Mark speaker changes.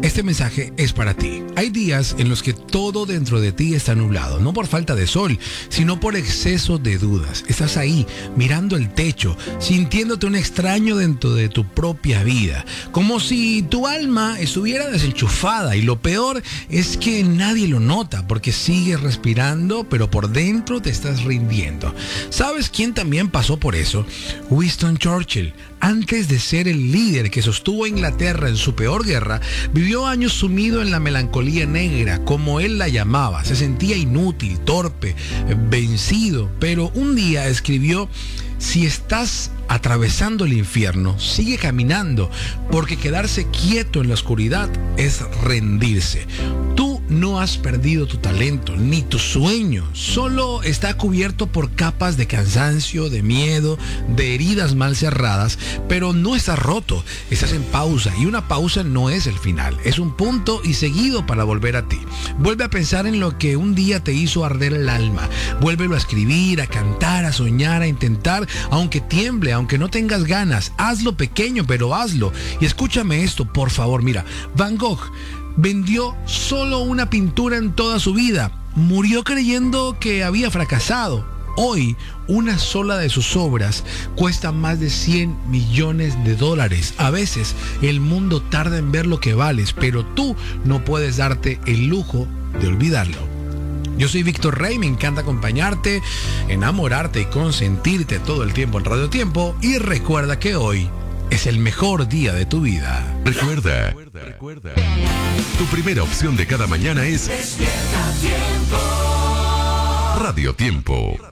Speaker 1: Este mensaje es para ti. Hay días en los que todo dentro de ti está nublado, no por falta de sol, sino por exceso de dudas. Estás ahí, mirando el techo, sintiéndote un extraño dentro de tu propia vida, como si tu alma estuviera desenchufada, y lo peor es que nadie lo nota porque sigues respirando, pero por dentro te estás rindiendo. ¿Sabes quién también pasó por eso? Winston Churchill. Antes de ser el líder que sostuvo a Inglaterra en su peor guerra, vivió años sumido en la melancolía negra, como él la llamaba. Se sentía inútil, torpe, vencido, pero un día escribió: si estás atravesando el infierno, sigue caminando, porque quedarse quieto en la oscuridad es rendirse. Tú no has perdido tu talento, ni tu sueño, solo está cubierto por capas de cansancio, de miedo, de heridas mal cerradas, pero no estás roto, estás en pausa, y una pausa no es el final, es un punto y seguido para volver a ti. Vuelve a pensar en lo que un día te hizo arder el alma, vuélvelo a escribir, a cantar, a soñar, a intentar, aunque tiemble, aunque no tengas ganas, hazlo pequeño, pero hazlo. Y escúchame esto, por favor, mira, Van Gogh vendió solo una pintura en toda su vida. Murió creyendo que había fracasado. Hoy, una sola de sus obras cuesta más de $100 millones. A veces, el mundo tarda en ver lo que vales, pero tú no puedes darte el lujo de olvidarlo. Yo soy Víctor Rey, me encanta acompañarte, enamorarte y consentirte todo el tiempo en Radio Tiempo. Y recuerda que hoy es el mejor día de tu vida.
Speaker 2: Recuerda. Tu primera opción de cada mañana es Despierta Tiempo. Radio Tiempo.